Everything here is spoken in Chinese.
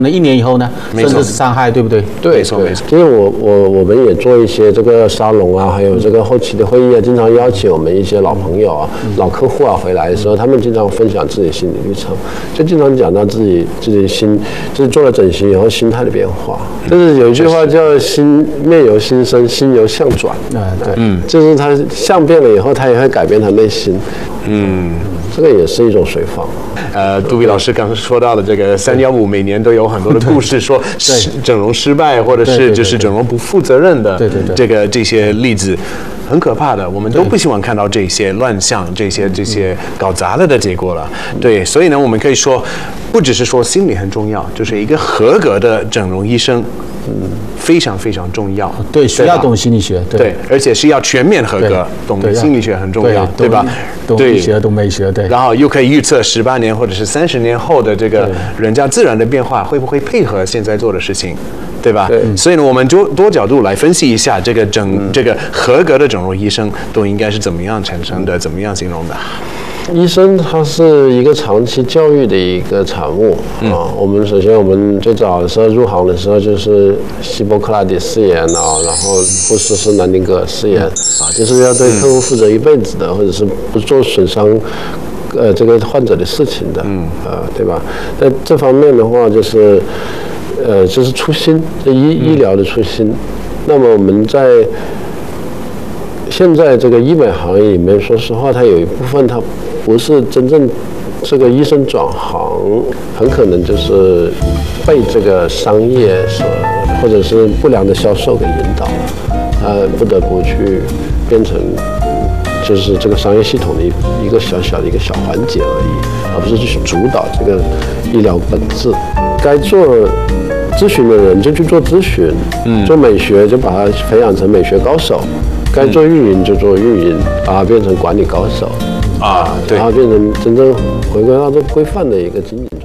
那1年以后呢，甚至是伤害，对不对？ 对，没错。因为我们也做一些这个沙龙啊，还有这个后期的会议啊，经常邀请我们一些老朋友啊、老客户啊回来的时候，他们经常分享自己的心理历程，就经常讲到自己就是做了整形以后心态的变化。就是有一句话叫“面由心生，心由相转”。对，就是他相变了以后，他也会改变他内心。这个也是一种随访。 杜比老师刚刚说到的这个315，每年都有很多的故事，说整容失败，或者是就是整容不负责任的这些例子，很可怕的。我们都不希望看到这些乱象、这些搞砸了的结果了。对，所以呢，我们可以说，不只是说心理很重要，就是一个合格的整容医生。非常非常重要。 对，需要懂心理学。 对，而且是要全面合格，懂心理学很重要，对吧？ 懂医学，懂美学，对。 然后又可以预测18年或者是30年后的这个人家自然的变化会不会配合现在做的事情，对吧？所以呢，我们就多角度来分析一下这个合格的整容医生都应该是怎么样产生的，怎么样形容的。 医生他是一个长期教育的一个产物啊。我们首先我们最早的时候入行的时候就是希波克拉底誓言啊，然后护士是南丁格尔誓言啊，就是要对客户负责一辈子的，或者是不做损伤这个患者的事情的，对吧？在这方面的话，就是初心，医疗的初心。那么我们在现在这个医美行业里面，说实话，它有一部分它不是真正这个医生转行，很可能就是被这个商业或者是不良的销售给引导了，不得不去变成就是这个商业系统的一个小小的一个小环节而已，而不是去主导这个医疗本质。该做咨询的人就去做咨询，做美学就把它培养成美学高手。该做运营就做运营，把它变成管理高手，对，然后变成真正回归到这规范的一个经营。